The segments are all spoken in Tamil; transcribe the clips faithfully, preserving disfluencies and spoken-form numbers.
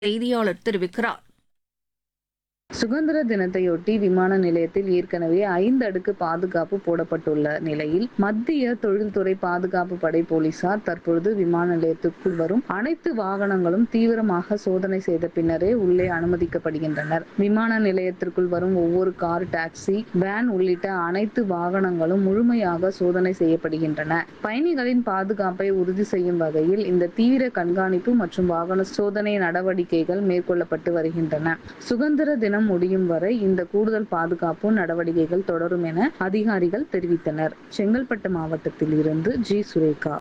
செய்தியாளர் தெரிவிக்கிறார். சுதந்திர தினத்தையொட்டி விமான நிலையத்தில் ஏற்கனவே ஐந்து அடுக்கு பாதுகாப்பு போடப்பட்டுள்ள நிலையில் மத்திய தொழில்துறை பாதுகாப்பு படை போலீசார் தற்பொழுது விமான நிலையத்திற்குள் வரும் அனைத்து வாகனங்களும் தீவிரமாக சோதனை செய்த பின்னரே உள்ளே அனுமதிக்கப்படுகின்றனர். விமான நிலையத்திற்குள் வரும் ஒவ்வொரு கார், டாக்ஸி, வேன் உள்ளிட்ட அனைத்து வாகனங்களும் முழுமையாக சோதனை செய்யப்படுகின்றன. பயணிகளின் பாதுகாப்பை உறுதி செய்யும் வகையில் இந்த தீவிர கண்காணிப்பு மற்றும் வாகன சோதனை நடவடிக்கைகள் மேற்கொள்ளப்பட்டு வருகின்றன. சுதந்திர தினம் முடியும் வரை இந்த கூடுதல் பாதுகாப்பு நடவடிக்கைகள் தொடரும் என அதிகாரிகள் தெரிவித்தனர். செங்கல்பட்டு மாவட்டத்தில் இருந்து ஜி சுரேகா.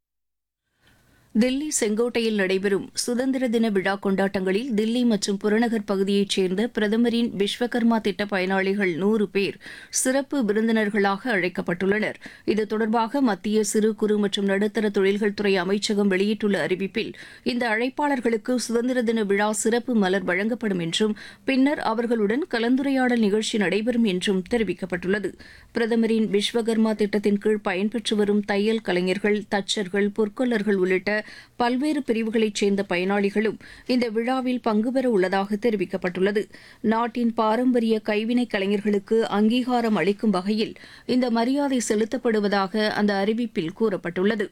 தில்லி செங்கோட்டையில் நடைபெறும் சுதந்திர தின விழா கொண்டாட்டங்களில் தில்லி மற்றும் புறநகர் பகுதியைச் சேர்ந்த பிரதமரின் விஸ்வகர்மா திட்ட பயனாளிகள் நூறு பேர் சிறப்பு விருந்தினர்களாக அழைக்கப்பட்டுள்ளனர். இது தொடர்பாக மத்திய சிறு குறு மற்றும் நடுத்தர தொழில்கள் துறை அமைச்சகம் வெளியிட்டுள்ள அறிவிப்பில் இந்த அழைப்பாளர்களுக்கு சுதந்திர தின விழா சிறப்பு மலர் வழங்கப்படும் என்றும் பின்னர் அவர்களுடன் கலந்துரையாடல் நிகழ்ச்சி நடைபெறும் என்றும் தெரிவிக்கப்பட்டுள்ளது. பிரதமரின் விஸ்வகர்மா திட்டத்தின் கீழ் பயன்பெற்று வரும் தையல் கலைஞர்கள், தச்சர்கள், பொற்கொல்லர்கள் உள்ளிட்ட பல்வேறு பிரிவுகளைச் சேர்ந்த பயனாளிகளும் இந்த விழாவில் பங்குபெற உள்ளதாக தெரிவிக்கப்பட்டுள்ளது. நாட்டின் பாரம்பரிய கைவினை கலைஞர்களுக்கு அங்கீகாரம் அளிக்கும் வகையில் இந்த மரியாதை செலுத்தப்படுவதாக அந்த அறிவிப்பில் கூறப்பட்டுள்ளது.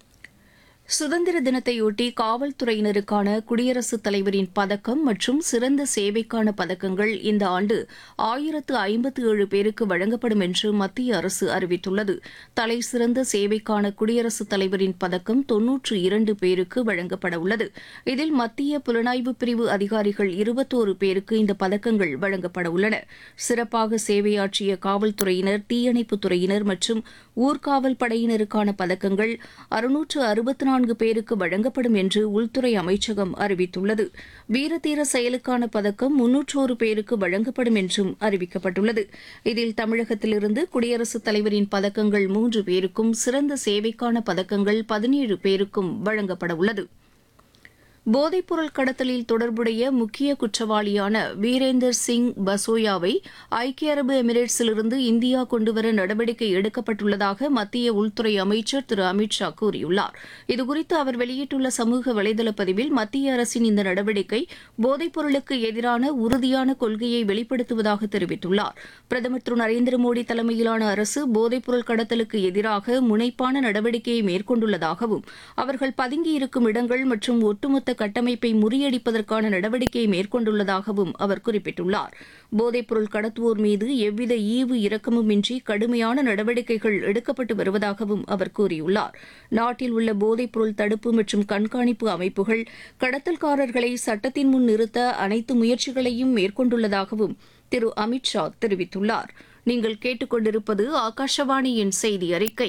சுதந்திர தினத்தையொட்டி காவல்துறையினருக்கான குடியரசுத் தலைவரின் பதக்கம் மற்றும் சிறந்த சேவைக்கான பதக்கங்கள் இந்த ஆண்டு ஆயிரத்து ஐம்பத்து ஏழு பேருக்கு வழங்கப்படும் என்று மத்திய அரசு அறிவித்துள்ளது. தலை சிறந்த சேவைக்கான குடியரசுத் தலைவரின் பதக்கம் தொன்னூற்று இரண்டு பேருக்கு வழங்கப்பட உள்ளது. இதில் மத்திய புலனாய்வு பிரிவு அதிகாரிகள் இருபத்தோரு பேருக்கு இந்த பதக்கங்கள் வழங்கப்பட உள்ளன. சிறப்பாக சேவையாற்றிய காவல்துறையினர், தீயணைப்புத் துறையினர் மற்றும் ஊர்காவல் படையினருக்கான பதக்கங்கள் அறுநூற்று அறுபத்தி நான்கு பேருக்கு வழங்கப்படும் என்று உள்துறை அமைச்சகம் அறிவித்துள்ளது. வீரதீர செயலுக்கான பதக்கம் முன்னூற்றோரு பேருக்கு வழங்கப்படும் என்றும் அறிவிக்கப்பட்டுள்ளது. இதில் தமிழகத்திலிருந்து குடியரசுத் தலைவரின் பதக்கங்கள் மூன்று பேருக்கும், சிறந்த சேவைக்கான பதக்கங்கள் பதினேழு பேருக்கும் வழங்கப்பட உள்ளது. போதைப்பொருள் கடத்தலில் தொடர்புடைய முக்கிய குற்றவாளியான வீரேந்தர் சிங் பசோயாவை ஐக்கிய அரபு எமிரேட்ஸிலிருந்து இந்தியா கொண்டுவர நடவடிக்கை எடுக்கப்பட்டுள்ளதாக மத்திய உள்துறை அமைச்சர் திரு அமித் ஷா கூறியுள்ளார். இதுகுறித்து அவர் வெளியிட்டுள்ள சமூக வலைதள பதிவில் மத்திய அரசின் இந்த நடவடிக்கை போதைப்பொருளுக்கு எதிரான உறுதியான கொள்கையை வெளிப்படுத்துவதாக தெரிவித்துள்ளார். பிரதமர் திரு நரேந்திர மோடி தலைமையிலான அரசு போதைப்பொருள் கடத்தலுக்கு எதிராக முனைப்பான நடவடிக்கையை மேற்கொண்டுள்ளதாகவும் அவர்கள் பதுங்கியிருக்கும் இடங்கள் மற்றும் ஒட்டுமொத்த கட்டமைப்பை முறியடிப்பதற்கான நடவடிக்கையை மேற்கொண்டுள்ளதாகவும் அவர் குறிப்பிட்டுள்ளார். போதைப்பொருள் கடத்துவோர் மீது எவ்வித ஈவு இரக்கமுமின்றி கடுமையான நடவடிக்கைகள் எடுக்கப்பட்டு வருவதாகவும் அவர் கூறியுள்ளார். நாட்டில் உள்ள போதைப்பொருள் தடுப்பு மற்றும் கண்காணிப்பு அமைப்புகள் கடத்தல்காரர்களை சட்டத்தின் முன் நிறுத்த அனைத்து முயற்சிகளையும் மேற்கொண்டுள்ளதாகவும் திரு அமித் ஷா தெரிவித்துள்ளார். நீங்கள் கேட்டுக்கொண்டிருப்பது ஆகாஷவாணியின் செய்தி அறிக்கை.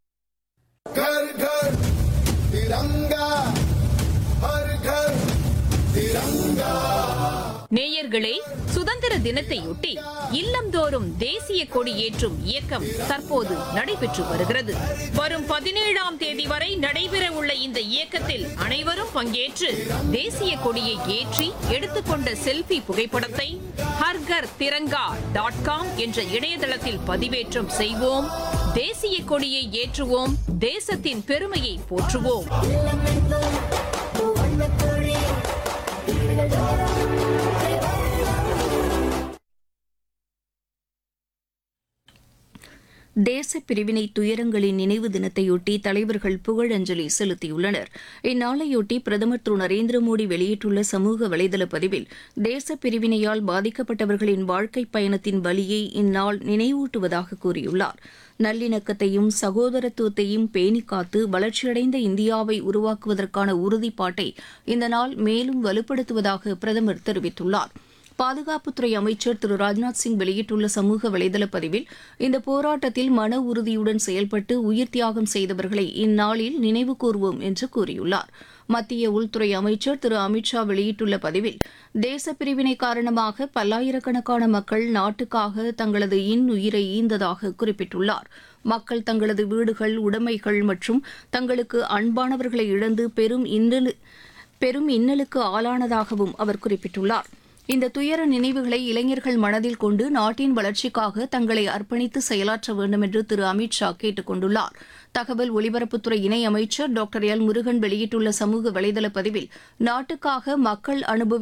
நேயர்களே, சுதந்திர தினத்தையொட்டி இல்லந்தோறும் தேசிய கொடி ஏற்றும் இயக்கம் தற்போது நடைபெற்று வருகிறது. வரும் பதினேழாம் தேதி வரை நடைபெற உள்ள இந்த இயக்கத்தில் அனைவரும் பங்கேற்று தேசிய கொடியை ஏற்றி எடுத்துக்கொண்ட செல்ஃபி புகைப்படத்தை ஹர்கர் திரங்கா டாட் காம் என்ற இணையதளத்தில் பதிவேற்றம் செய்வோம். தேசிய கொடியை ஏற்றுவோம். தேசத்தின் பெருமையை போற்றுவோம். தேச பிரிவினை துயரங்களின் நினைவு தினத்தையொட்டி தலைவர்கள் புகழஞ்சலி செலுத்தியுள்ளனர். இந்நாளையொட்டி பிரதமர் திரு நரேந்திர மோடி வெளியிட்டுள்ள சமூக வலைதள பதிவில் தேச பிரிவினையால் பாதிக்கப்பட்டவர்களின் வாழ்க்கைப் பயணத்தின் வலியை இந்நாள் நினைவூட்டுவதாக கூறியுள்ளார். நல்லிணக்கத்தையும் சகோதரத்துவத்தையும் பேணிக் காத்து வளர்ச்சியடைந்த இந்தியாவை உருவாக்குவதற்கான உறுதிப்பாட்டை இந்த நாள் மேலும் வலுப்படுத்துவதாக பிரதமர் தெரிவித்துள்ளார். பாதுகாப்புத்துறை அமைச்சர் திரு ராஜ்நாத் சிங் வெளியிட்டுள்ள சமூக வலைதள பதிவில் இந்த போராட்டத்தில் மன உறுதியுடன் செயல்பட்டு உயிர் தியாகம் செய்தவர்களை இந்நாளில் நினைவு கூர்வோம் என்று கூறியுள்ளார். மத்திய உள்துறை அமைச்சர் திரு அமித் ஷா வெளியிட்டுள்ள பதிவில் தேச பிரிவினை காரணமாக பல்லாயிரக்கணக்கான மக்கள் நாட்டுக்காக தங்களது இன்னுயிரை ஈந்ததாக குறிப்பிட்டுள்ளார். மக்கள் தங்களது வீடுகள், உடைமைகள் மற்றும் தங்களுக்கு அன்பானவர்களை இழந்து பெரும் இன்னலு பெரும் இன்னலுக்கு ஆளானதாகவும் அவர் குறிப்பிட்டுள்ளார். இந்த துயர நினைவுகளை இளைஞர்கள் மனதில் கொண்டு நாட்டின் வளர்ச்சிக்காக தங்களை அர்ப்பணித்து செயலாற்ற வேண்டும் என்று திரு அமித் ஷா கேட்டுக் கொண்டுள்ளார். தகவல் ஒலிபரப்புத்துறை இணை அமைச்சர் டாக்டர் எல் முருகன் வெளியிட்டுள்ள சமூக வலைதள பதிவில் நாட்டுக்காக மக்கள் அனுபவி